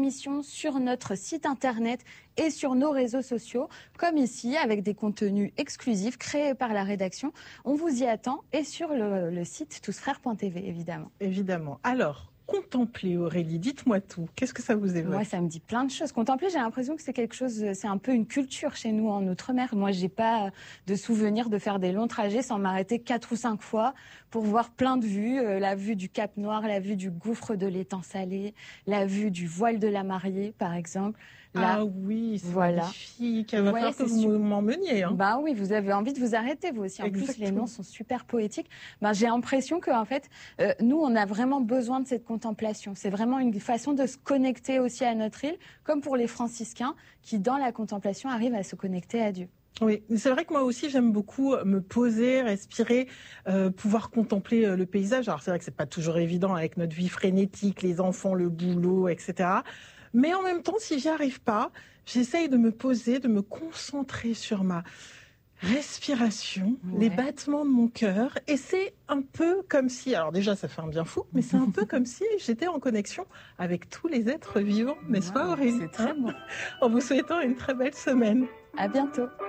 émissions sur notre site internet et sur nos réseaux sociaux, comme ici, avec des contenus exclusifs créés par la rédaction. On vous y attend et sur le site tousfrères.tv, évidemment. Évidemment. Alors, contempler, Aurélie, dites-moi tout. Qu'est-ce que ça vous évoque? Moi, ça me dit plein de choses. Contempler, j'ai l'impression que c'est quelque chose, c'est un peu une culture chez nous en Outre-mer. Moi, j'ai pas de souvenir de faire des longs trajets sans m'arrêter 4 ou 5 fois pour voir plein de vues. La vue du Cap Noir, la vue du gouffre de l'étang salé, la vue du voile de la mariée, par exemple. Là, ah oui, c'est voilà. magnifique. Il va falloir que vous m'emmeniez. Hein. Bah oui, vous avez envie de vous arrêter, vous aussi. En plus, les noms sont super poétiques. Bah, j'ai l'impression que, en fait, nous, on a vraiment besoin de cette contemplation. C'est vraiment une façon de se connecter aussi à notre île, comme pour les franciscains qui, dans la contemplation, arrivent à se connecter à Dieu. Oui, c'est vrai que moi aussi j'aime beaucoup me poser, respirer, pouvoir contempler le paysage. Alors c'est vrai que c'est pas toujours évident avec notre vie frénétique, les enfants, le boulot, etc. Mais en même temps, si j'y arrive pas, j'essaye de me poser, de me concentrer sur ma respiration, les battements de mon cœur. Et c'est un peu comme si, alors déjà ça fait un bien fou, mais c'est un peu comme si j'étais en connexion avec tous les êtres vivants, n'est-ce pas Aurélie? C'est très bon. En vous souhaitant une très belle semaine. À bientôt.